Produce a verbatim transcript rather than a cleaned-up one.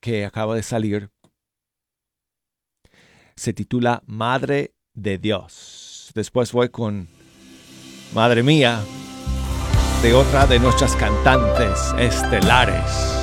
que acaba de salir se titula Madre de Dios. Después voy con Madre Mía, de otra de nuestras cantantes estelares.